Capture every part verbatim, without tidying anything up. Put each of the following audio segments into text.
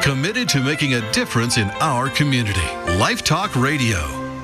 committed to making a difference in our community. Life Talk Radio.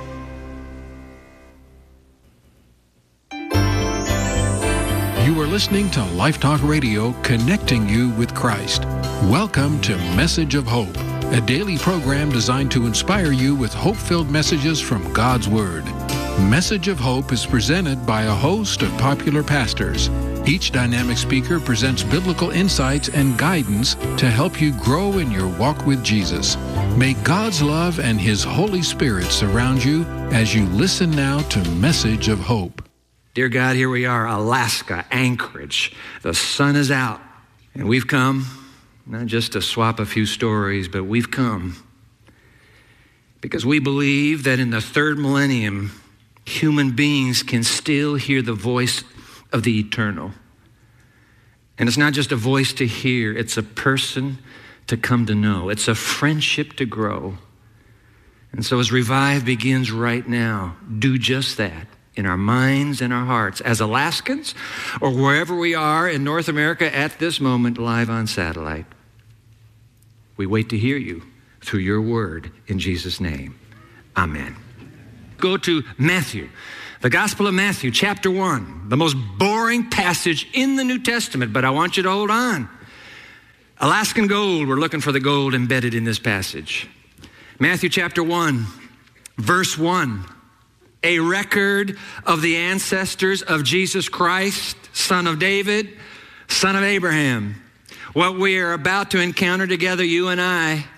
You are listening to Life Talk Radio, connecting you with Christ. Welcome to Message of Hope, a daily program designed to inspire you with hope-filled messages from God's Word. Message of Hope is presented by a host of popular pastors. Each dynamic speaker presents biblical insights and guidance to help you grow in your walk with Jesus. May God's love and His Holy Spirit surround you as you listen now to Message of Hope. Dear God, here we are, Alaska, Anchorage. The sun is out, and we've come, not just to swap a few stories, but we've come because we believe that in the third millennium, human beings can still hear the voice of the eternal. And it's not just a voice to hear, it's a person to come to know. It's a friendship to grow. And so as Revive begins right now, do just that in our minds and our hearts as Alaskans or wherever we are in North America at this moment live on satellite. We wait to hear you through your word in Jesus' name. Amen. Go to Matthew, the Gospel of Matthew, chapter one, the most boring passage in the New Testament, but I want you to hold on. Alaskan gold, we're looking for the gold embedded in this passage. Matthew chapter one, verse one, a record of the ancestors of Jesus Christ, son of David, son of Abraham. What we are about to encounter together, you and I,